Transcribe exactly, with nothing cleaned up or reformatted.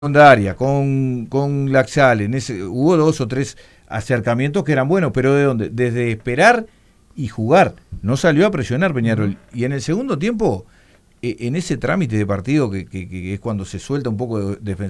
secundaria, con, con Laxal, en ese, hubo dos o tres acercamientos que eran buenos, pero ¿de dónde? Desde esperar y jugar. No salió a presionar Peñarol. Uh-huh. Y en el segundo tiempo, eh, en ese trámite de partido, que, que, que es cuando se suelta un poco de defensa,